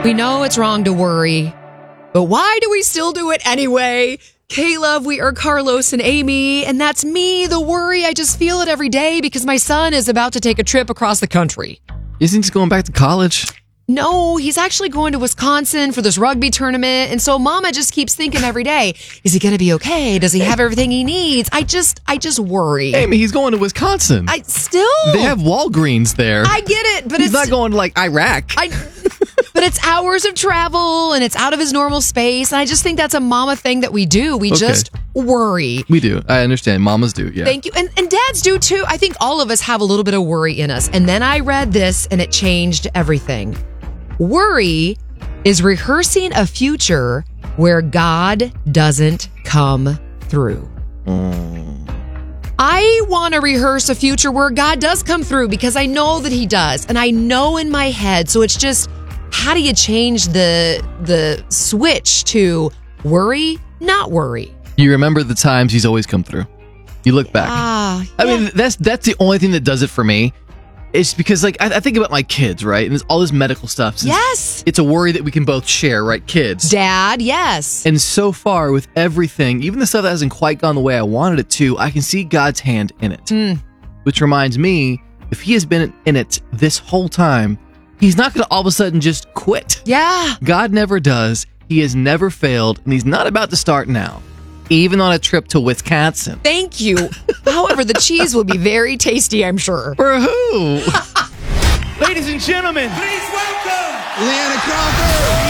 We know it's wrong to worry, but why do we still do it anyway? K-Love, we are Carlos and Amy, and that's me, the worry. I just feel it every day because my son is about to take a trip across the country. Isn't he going back to college? No, he's actually going to Wisconsin for this rugby tournament, and so Mama just keeps thinking every day, is he going to be okay? Does he have everything he needs? I just worry. Amy, he's going to Wisconsin. They have Walgreens there. I get it, but he's not going to like Iraq. But it's hours of travel, and it's out of his normal space, and I just think that's a mama thing that we do. We just worry. We do. I understand. Mamas do, yeah. Thank you. And dads do, too. I think all of us have a little bit of worry in us. And then I read this, and it changed everything. Worry is rehearsing a future where God doesn't come through. I want to rehearse a future where God does come through because I know that he does. And I know in my head. So it's just, how do you change the switch to worry, not worry? You remember the times he's always come through. You look back. I mean, that's the only thing that does it for me. It's because, like, I think about my kids, right? And there's all this medical stuff. Yes. It's a worry that we can both share, right? Kids. Dad, yes. And so far, with everything, even the stuff that hasn't quite gone the way I wanted it to, I can see God's hand in it. Which reminds me, if he has been in it this whole time, he's not going to all of a sudden just quit. Yeah. God never does. He has never failed, and he's not about to start now. Even on a trip to Wisconsin. Thank you. However, the cheese will be very tasty, I'm sure. For who? Ladies and gentlemen, please welcome Leanna Crawford.